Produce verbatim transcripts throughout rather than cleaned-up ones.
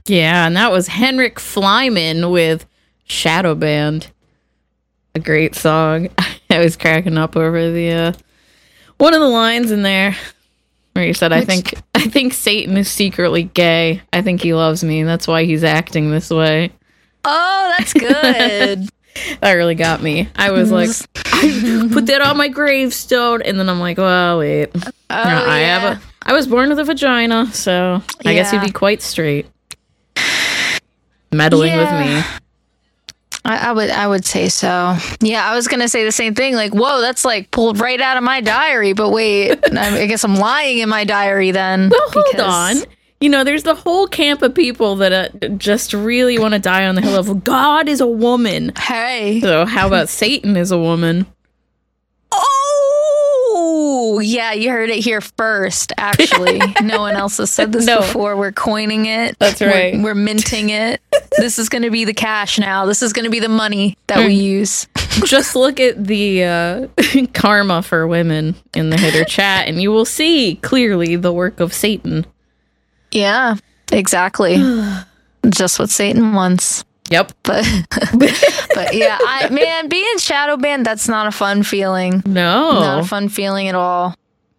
Yeah, and that was Henrik Flyman with Shadow Band. A great song. I was cracking up over the uh, one of the lines in there where he said, Which? I think I think Satan is secretly gay. I think he loves me. That's why he's acting this way. Oh, that's good. That really got me. I was like, I put that on my gravestone, and then I'm like, well, wait. Oh, no, I yeah. have a I was born with a vagina, so I yeah. guess he'd be quite straight. Meddling yeah. with me. I, I would I would say so. Yeah, I was going to say the same thing. Like, whoa, that's like pulled right out of my diary. But wait, I guess I'm lying in my diary then. Well, hold on. You know, there's the whole camp of people that uh, just really want to die on the hill of God is a woman. Hey. So how about Satan is a woman? Oh, yeah, you heard it here first, actually. No one else has said this no. before. We're coining it. That's right. We're, we're minting it. This is going to be the cash now. This is going to be the money that we use. Just look at the uh, karma for women in the Hitter chat, and you will see clearly the work of Satan. Yeah, exactly. Just what Satan wants. Yep. But but yeah, I man, being shadow banned, that's not a fun feeling. No. Not a fun feeling at all.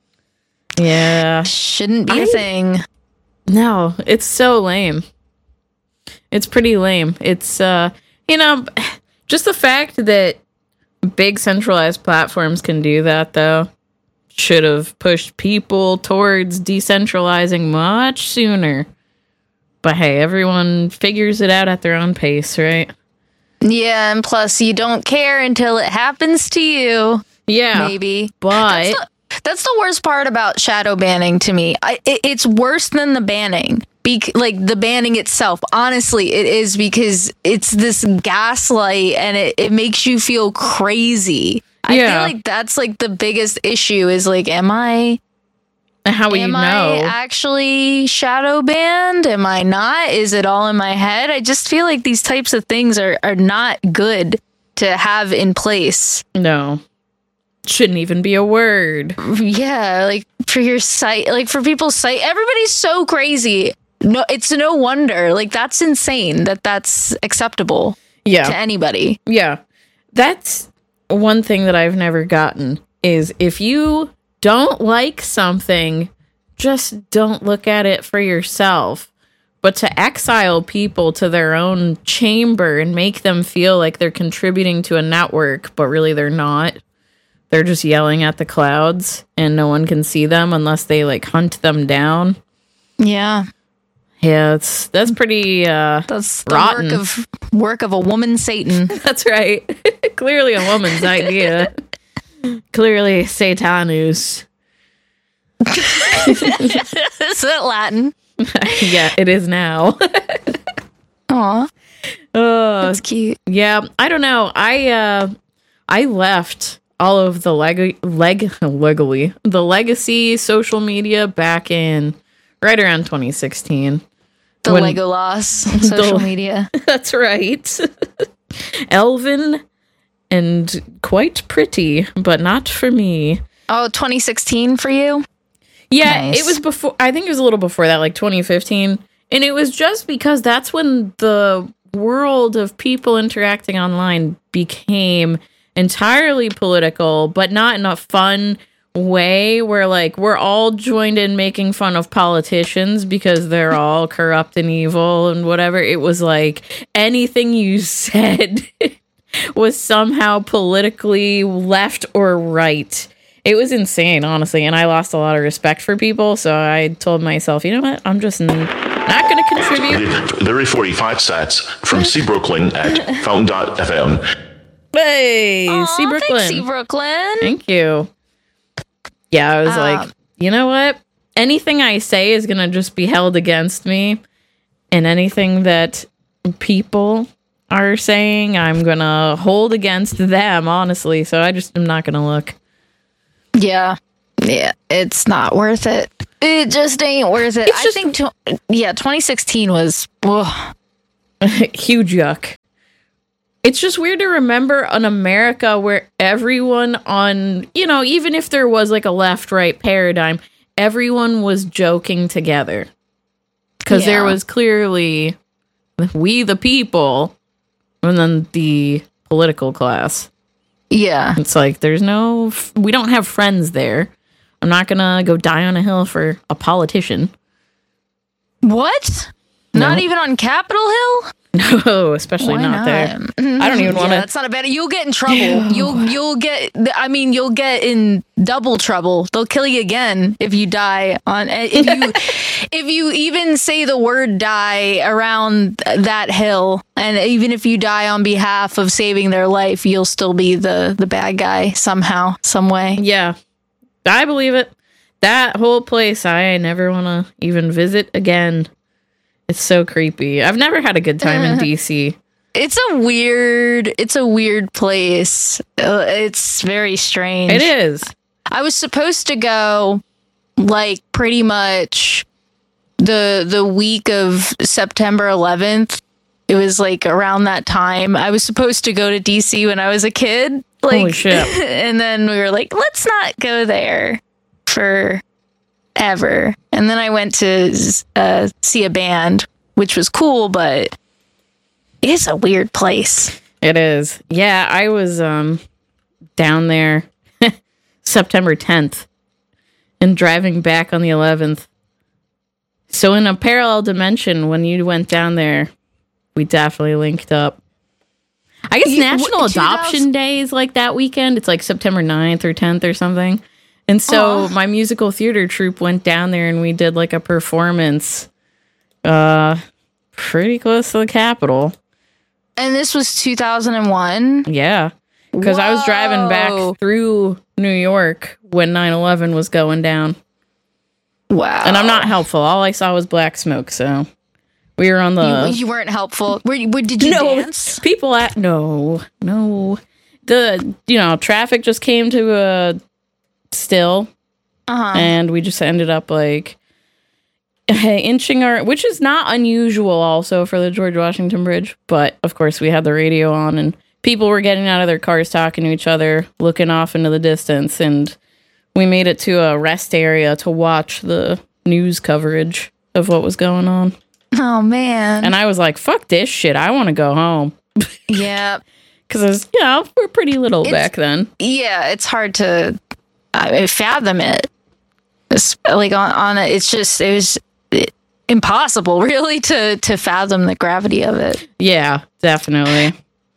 Yeah. Shouldn't be I, a thing. No, it's so lame. It's pretty lame. It's uh you know, just the fact that big centralized platforms can do that though should have pushed people towards decentralizing much sooner. But hey, everyone figures it out at their own pace, right? Yeah, and plus you don't care until it happens to you. Yeah. Maybe. But that's the, that's the worst part about shadow banning to me. I, it, it's worse than the banning. Be- like the banning itself. Honestly, it is, because it's this gaslight and it, it makes you feel crazy. I yeah. feel like that's like the biggest issue is like, am I... How will Am you know? I actually shadow banned? Am I not? Is it all in my head? I just feel like these types of things are, are not good to have in place. No. Shouldn't even be a word. Yeah, like for your site, like for people's site, everybody's so crazy. No, it's no wonder. Like that's insane that that's acceptable yeah. to anybody. Yeah. That's one thing that I've never gotten is if you don't like something, just don't look at it for yourself. But to exile people to their own chamber and make them feel like they're contributing to a network, but really they're not. They're just yelling at the clouds and no one can see them unless they like hunt them down. Yeah. Yeah, it's that's pretty uh that's the rotten. work of work of a woman Satan. That's right. Clearly a woman's idea. Clearly Satanus. Is that Latin? Yeah, it is now. Aw. Uh, That's cute. Yeah, I don't know. I uh I left all of the leg leg legally the legacy social media back in right around twenty sixteen. The when, Legolas social the, media. That's right. Elven and quite pretty, but not for me. Oh, twenty sixteen for you? Yeah, Nice. it was before. I think it was a little before that, like twenty fifteen. And it was just because that's when the world of people interacting online became entirely political, but not in a fun way where like we're all joined in making fun of politicians because they're all corrupt and evil and whatever. It was like anything you said was somehow politically left or right. It was insane, honestly, and I lost a lot of respect for people, so I told myself, you know what, I'm just n- not going to contribute. There are forty-five sats from C. Brooklyn at fountain dot f m. Hey, Aw, C. Brooklyn. Thanks, C. Brooklyn. Thank you. Yeah, I was Um, like, you know what? Anything I say is going to just be held against me, and anything that people are saying, I'm going to hold against them, honestly, so I just am not going to look. Yeah. Yeah. It's not worth it. It just ain't worth it. It's I just- think, tw- yeah, twenty sixteen was, ugh. Huge yuck. It's just weird to remember an America where everyone on, you know, even if there was like a left-right paradigm, everyone was joking together. Because Yeah. there was clearly we the people and then the political class. Yeah. It's like there's no, we don't have friends there. I'm not gonna go die on a hill for a politician. What? No. Not even on Capitol Hill? No, especially Why not, there. not? I don't even Yeah, want to. that's not a bad. You'll get in trouble. You'll you'll get. I mean, you'll get in double trouble. They'll kill you again if you die on. If you if you even say the word "die" around that hill, and even if you die on behalf of saving their life, you'll still be the the bad guy somehow, some way. Yeah, I believe it. That whole place, I never want to even visit again. It's so creepy. I've never had a good time in D C. It's a weird. It's a weird place. Uh, It's very strange. It is. I was supposed to go like pretty much the the week of September eleventh. It was like around that time. I was supposed to go to D C when I was a kid. Like, Holy shit. And then we were like, let's not go there for ever. And then I went to uh, see a band, which was cool, but it's a weird place. It is. Yeah, I was um down there September tenth and driving back on the eleventh. So in a parallel dimension, when you went down there, we definitely linked up. I guess You- National what- Adoption two thousand Day is like that weekend. It's like September ninth or tenth or something. And so Aw. my musical theater troupe went down there and we did like a performance uh pretty close to the Capitol. And this was two thousand one. Yeah. Because I was driving Whoa. back through New York when nine eleven was going down. Wow. And I'm not helpful. All I saw was black smoke, so we were on the You, you weren't helpful. Were, you- were, did you no dance? people at no no the you know traffic just came to a still, Uh-huh. and we just ended up like inching our, which is not unusual also for the George Washington Bridge, but of course we had the radio on and people were getting out of their cars talking to each other, looking off into the distance, and we made it to a rest area to watch the news coverage of what was going on. Oh, man. And I was like, fuck this shit, I want to go home. Yeah. Because, I was, you know, we're pretty little It's- back then. Yeah, it's hard to I mean, fathom it. It's, like on, on a, it's just, it was it, impossible really to, to fathom the gravity of it. Yeah, definitely.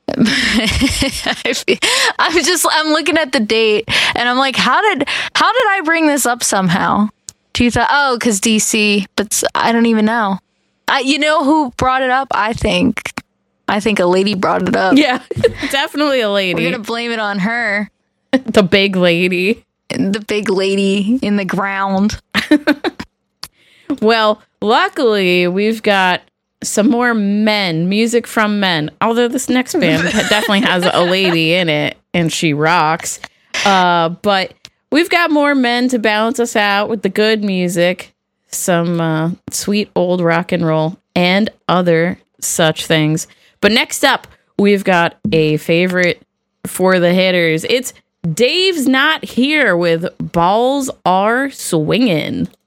I feel- I'm just, I'm looking at the date and I'm like, how did, how did I bring this up somehow? Two thou- oh, because D C, but s- I don't even know. I, you know who brought it up? I think, I think a lady brought it up. Yeah, definitely a We're lady. gonna blame it on her, The big lady. the big lady in the ground. Well, luckily, we've got some more men, music from men. Although this next band definitely has a lady in it, and she rocks. Uh, but we've got more men to balance us out with the good music, some uh, sweet old rock and roll, and other such things. But next up, we've got a favorite for the hitters. It's Dave's Not Here with Balls Are Swingin'.